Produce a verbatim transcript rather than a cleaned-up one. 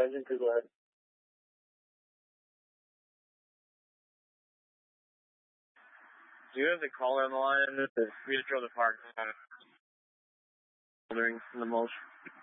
Engine two, go ahead. Do you have the caller on the line? For me to throw the park on in the most.